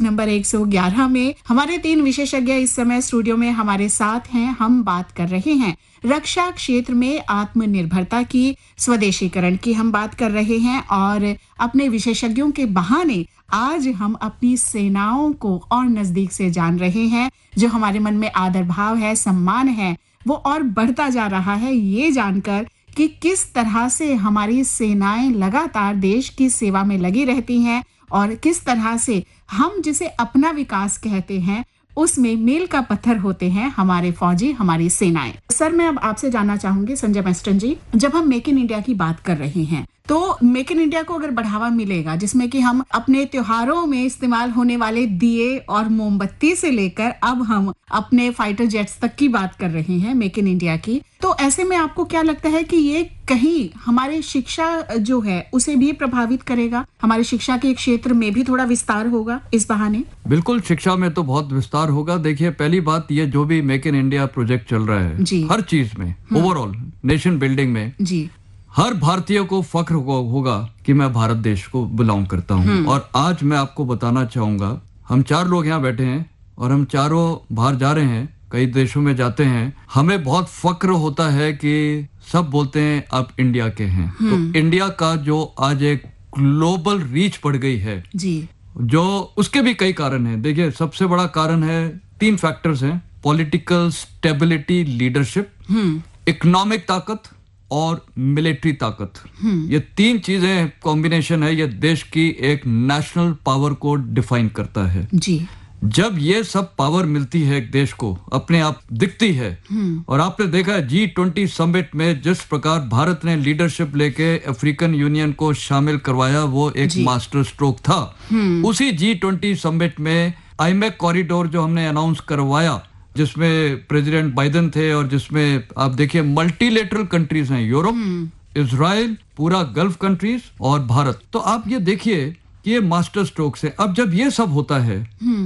Number 111 में हमारे 3 विशेषज्ञ इस समय स्टूडियो में हमारे साथ हैं। हम बात कर रहे हैं रक्षा क्षेत्र में आत्मनिर्भरता की, स्वदेशीकरण की हम बात कर रहे हैं और अपने विशेषज्ञों के बहाने आज हम अपनी सेनाओं को और नजदीक से जान रहे हैं। जो हमारे मन में आदर भाव है, सम्मान है, वो और बढ़ता जा रहा है ये जानकर कि किस तरह से हमारी सेनाएं लगातार देश की सेवा में लगी रहती हैं और किस तरह से हम जिसे अपना विकास कहते हैं उसमें मील का पत्थर होते हैं हमारे फौजी, हमारी सेनाएं। सर, मैं अब आपसे जानना चाहूंगी संजय मेस्टन जी, जब हम मेक इन इंडिया की बात कर रहे हैं तो मेक इन इंडिया को अगर बढ़ावा मिलेगा जिसमें कि हम अपने त्योहारों में इस्तेमाल होने वाले दिए और मोमबत्ती से लेकर अब हम अपने फाइटर जेट्स तक की बात कर रहे हैं मेक इन इंडिया की, तो ऐसे में आपको क्या लगता है कि ये कहीं हमारे शिक्षा जो है उसे भी प्रभावित करेगा? हमारे शिक्षा के क्षेत्र में भी थोड़ा विस्तार होगा इस बहाने? बिल्कुल, शिक्षा में तो बहुत विस्तार होगा। देखिए, पहली बात ये जो भी मेक इन इंडिया प्रोजेक्ट चल रहा है जी, हर चीज में ओवरऑल नेशन बिल्डिंग में जी, हर भारतीय को फख्र होगा कि मैं भारत देश को बिलोंग करता हूँ। और आज मैं आपको बताना चाहूंगा, हम 4 लोग यहाँ बैठे हैं और हम चारों बाहर जा रहे हैं, कई देशों में जाते हैं। हमें बहुत फख्र होता है कि सब बोलते हैं आप इंडिया के हैं। तो इंडिया का जो आज एक ग्लोबल रीच बढ़ गई है जी, जो उसके भी कई कारण हैं। देखिए, सबसे बड़ा कारण है 3 फैक्टर्स हैं: पॉलिटिकल स्टेबिलिटी, लीडरशिप, इकोनॉमिक ताकत और मिलिट्री ताकत। ये 3 चीजें कॉम्बिनेशन है, ये देश की एक नेशनल पावर को डिफाइन करता है जी। जब ये सब पावर मिलती है एक देश को, अपने आप दिखती है। और आपने देखा है G20 समिट में जिस प्रकार भारत ने लीडरशिप लेके अफ्रीकन यूनियन को शामिल करवाया, वो एक मास्टर स्ट्रोक था। उसी G20 समिट में आईमेक कॉरिडोर जो हमने अनाउंस करवाया, जिसमें प्रेसिडेंट बाइडेन थे और जिसमें आप देखिए मल्टीलेटरल कंट्रीज हैं, यूरोप, इजराइल, पूरा गल्फ कंट्रीज और भारत। तो आप ये देखिए कि ये मास्टर स्ट्रोक्स है। अब जब ये सब होता है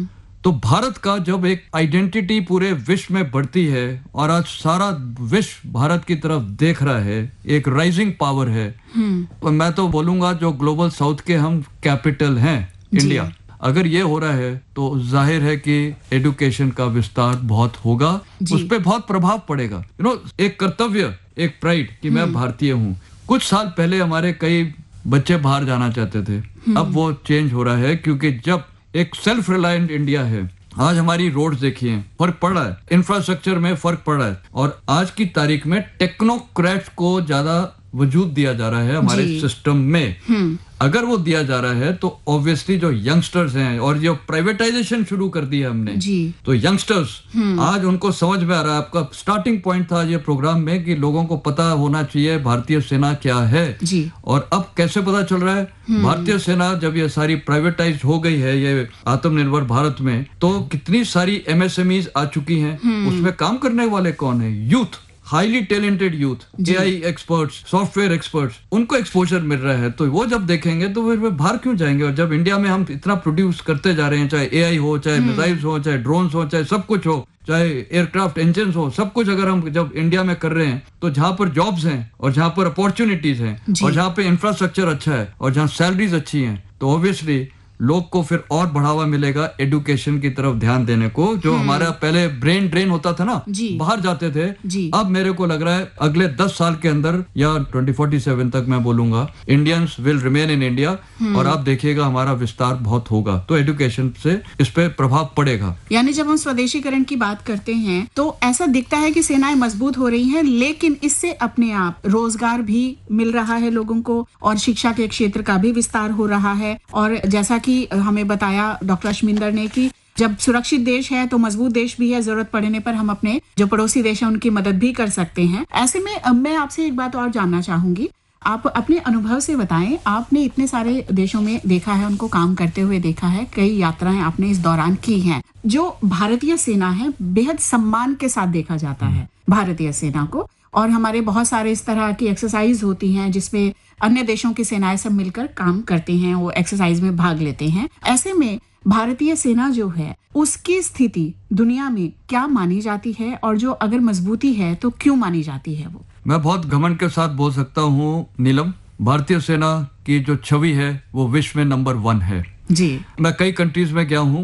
तो भारत का जब एक आइडेंटिटी पूरे विश्व में बढ़ती है और आज सारा विश्व भारत की तरफ देख रहा है, एक राइजिंग पावर है। और मैं तो बोलूंगा जो ग्लोबल साउथ के हम कैपिटल हैं इंडिया, अगर ये हो रहा है तो जाहिर है कि एजुकेशन का विस्तार बहुत होगा, उस पर बहुत प्रभाव पड़ेगा। एक कर्तव्य, एक प्राइड कि मैं भारतीय हूँ। कुछ साल पहले हमारे कई बच्चे बाहर जाना चाहते थे, अब वो चेंज हो रहा है क्योंकि जब एक सेल्फ रिलायंट इंडिया है, आज हमारी रोड्स देखिए, फर्क पड़ रहा है, इंफ्रास्ट्रक्चर में फर्क पड़ रहा है और आज की तारीख में टेक्नोक्रेट्स को ज्यादा वजूद दिया जा रहा है हमारे सिस्टम में। अगर वो दिया जा रहा है तो ऑब्वियसली जो यंगस्टर्स हैं और जो प्राइवेटाइजेशन शुरू कर दिया हमने जी, तो यंगस्टर्स आज उनको समझ में आ रहा है। आपका स्टार्टिंग पॉइंट था ये प्रोग्राम में कि लोगों को पता होना चाहिए भारतीय सेना क्या है जी। और अब कैसे पता चल रहा है? भारतीय सेना जब ये सारी प्राइवेटाइज हो गई है, ये आत्मनिर्भर भारत में, तो कितनी सारी MSMEs आ चुकी हैं। उसमें काम करने वाले कौन है? Youth, highly talented youth, AI experts, software experts, उनको एक्सपोजर मिल रहा है। तो वो जब देखेंगे तो फिर वे बाहर क्यों जाएंगे? और जब इंडिया में हम इतना प्रोड्यूस करते जा रहे हैं, चाहे AI हो, चाहे मिसाइल्स हो, चाहे ड्रोन्स हो, चाहे सब कुछ हो, चाहे एयरक्राफ्ट इंजन हो, सब कुछ अगर हम जब इंडिया में कर रहे हैं, तो जहाँ पर जॉब्स हैं और जहाँ पर अपॉर्चुनिटीज हैं और जहाँ पे इंफ्रास्ट्रक्चर अच्छा है और जहाँ सैलरीज अच्छी हैं, तो ऑब्वियसली लोग को फिर और बढ़ावा मिलेगा एजुकेशन की तरफ ध्यान देने को। जो हमारा पहले ब्रेन ड्रेन होता था ना, बाहर जाते थे, अब मेरे को लग रहा है अगले 10 साल के अंदर या 2047 तक मैं बोलूंगा Indians will remain in India. और आप देखिएगा हमारा विस्तार बहुत होगा, तो एजुकेशन से इस पे प्रभाव पड़ेगा। यानी जब हम स्वदेशीकरण की बात करते हैं तो ऐसा दिखता है कि सेनाएं मजबूत हो रही हैं, लेकिन इससे अपने आप रोजगार भी मिल रहा है लोगों को और शिक्षा के क्षेत्र का भी विस्तार हो रहा है। और जैसा कि हमें बताया डॉक्टर अश्विंदर ने कि जब सुरक्षित देश है तो मजबूत देश भी है, जरूरत पड़ने पर हम अपने जो पड़ोसी देश है उनकी मदद भी कर सकते हैं। ऐसे में मैं आपसे एक बात और जानना चाहूंगी, आप अपने अनुभव से बताएं, आपने इतने सारे देशों में देखा है, उनको काम करते हुए देखा है, कई यात्राएं आपने इस दौरान की हैं। जो भारतीय सेना है बेहद सम्मान के साथ देखा जाता है भारतीय सेना को, और हमारे बहुत सारे इस तरह की एक्सरसाइज होती हैं जिसमें अन्य देशों की सेनाएं सब मिलकर काम करते हैं, वो एक्सरसाइज में भाग लेते हैं। ऐसे में भारतीय सेना जो है उसकी स्थिति दुनिया में क्या मानी जाती है, और जो अगर मजबूती है तो क्यों मानी जाती है? वो मैं बहुत घमंड के साथ बोल सकता हूँ नीलम, भारतीय सेना की जो छवि है वो विश्व में नंबर 1 है जी। मैं कई कंट्रीज में गया हूँ,